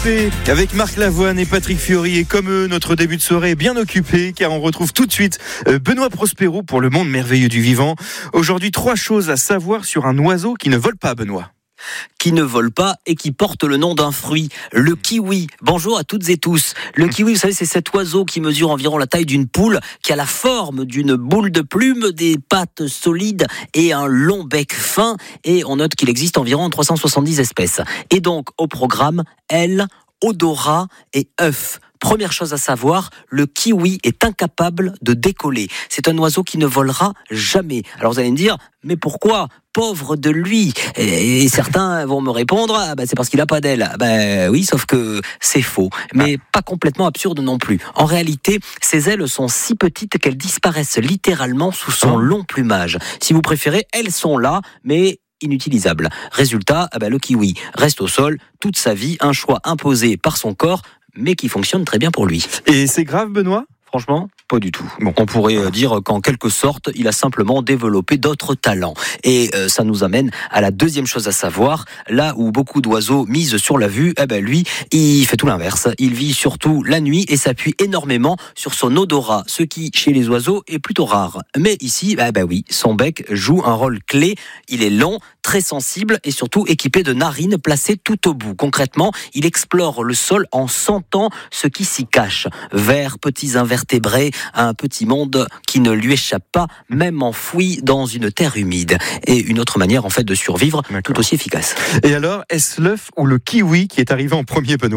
Développé avec Marc Lavoine et Patrick Fiori. Et comme eux, notre début de soirée est bien occupé car on retrouve tout de suite Benoît Prospero pour le monde merveilleux du vivant. Aujourd'hui, 3 choses à savoir sur un oiseau qui ne vole pas, Benoît. Qui ne vole pas et qui porte le nom d'un fruit, le kiwi. Bonjour à toutes et tous. Le kiwi, vous savez, c'est cet oiseau qui mesure environ la taille d'une poule, qui a la forme d'une boule de plume, des pattes solides et un long bec fin. Et on note qu'il existe environ 370 espèces. Et donc, au programme, ailes, odorat et œufs. Première chose à savoir, le kiwi est incapable de décoller. C'est un oiseau qui ne volera jamais. Alors vous allez me dire, mais pourquoi ? Pauvre de lui. Et certains vont me répondre, c'est parce qu'il n'a pas d'ailes. Oui, sauf que c'est faux. Mais pas complètement absurde non plus. En réalité, ses ailes sont si petites qu'elles disparaissent littéralement sous son long plumage. Si vous préférez, elles sont là, mais inutilisables. Résultat, le kiwi reste au sol toute sa vie, un choix imposé par son corps, mais qui fonctionne très bien pour lui. Et c'est grave, Benoît ? Franchement, pas du tout. Bon, on pourrait dire qu'en quelque sorte, il a simplement développé d'autres talents. Et ça nous amène à la deuxième chose à savoir. Là où beaucoup d'oiseaux misent sur la vue, lui, il fait tout l'inverse. Il vit surtout la nuit et s'appuie énormément sur son odorat, ce qui, chez les oiseaux, est plutôt rare. Mais ici, oui, son bec joue un rôle clé. Il est long, très sensible et surtout équipé de narines placées tout au bout. Concrètement, il explore le sol en sentant ce qui s'y cache. Vers, petits invertébrés, un petit monde qui ne lui échappe pas, même enfoui dans une terre humide. Et une autre manière, en fait, de survivre, tout aussi efficace. Et alors, est-ce l'œuf ou le kiwi qui est arrivé en premier, Benoît ?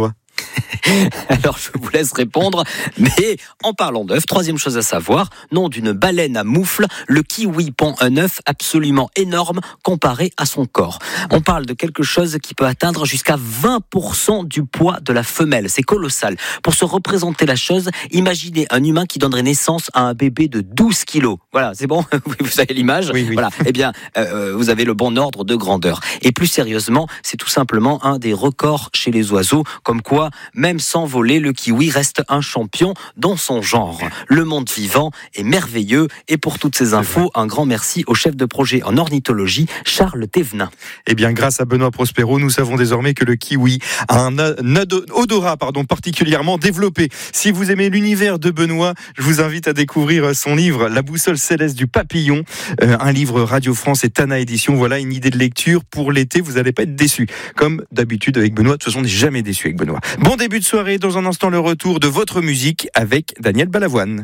Alors je vous laisse répondre, mais en parlant d'œuf, troisième chose à savoir, nom d'une baleine à moufle, le kiwi pond un œuf absolument énorme comparé à son corps. On parle de quelque chose qui peut atteindre jusqu'à 20% du poids de la femelle, c'est colossal. Pour se représenter la chose, imaginez un humain qui donnerait naissance à un bébé de 12 kilos. Voilà, c'est bon, vous avez l'image. Oui. Voilà, vous avez le bon ordre de grandeur. Et plus sérieusement, c'est tout simplement un des records chez les oiseaux, comme quoi même sans voler, le kiwi reste un champion dans son genre. Le monde vivant est merveilleux et pour toutes ces infos, un grand merci au chef de projet en ornithologie, Charles Thévenin. Eh bien, grâce à Benoît Prospero, nous savons désormais que le kiwi a un odorat particulièrement développé. Si vous aimez l'univers de Benoît, je vous invite à découvrir son livre La boussole céleste du papillon, un livre Radio France et Tana Édition. Voilà une idée de lecture pour l'été, vous n'allez pas être déçus. Comme d'habitude avec Benoît, de toute façon on n'est jamais déçu avec Benoît. Bon début de soirée, dans un instant le retour de votre musique avec Daniel Balavoine.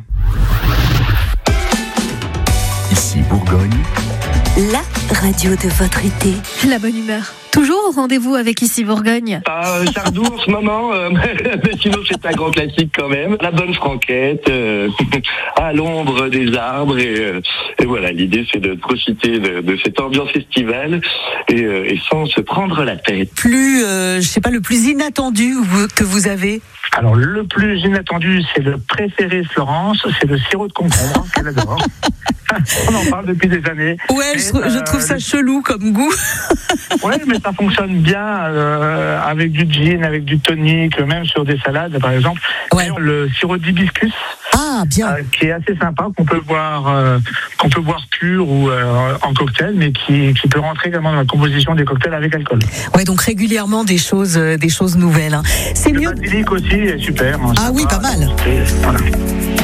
Ici Bourgogne, la radio de votre été. La bonne humeur. Toujours au rendez-vous avec Ici Bourgogne. Sardou en ce moment, mais sinon c'est un grand classique quand même. La bonne franquette, à l'ombre des arbres et voilà, l'idée c'est de profiter de cette ambiance estivale et sans se prendre la tête. Le plus inattendu que vous avez? Alors le plus inattendu, c'est le préféré de Florence, c'est le sirop de concombre, qu'elle adore. On en parle depuis des années. Ouais, je trouve ça chelou comme goût. Ouais, mais ça fonctionne bien avec du gin, avec du tonic, même sur des salades par exemple. Ouais. Le sirop d'hibiscus, bien. qui est assez sympa, qu'on peut boire pur ou en cocktail, mais qui peut rentrer également dans la composition des cocktails avec alcool. Ouais, donc régulièrement des choses nouvelles. Hein. C'est le mieux. basilic aussi est super. Ah oui, pas mal. Voilà.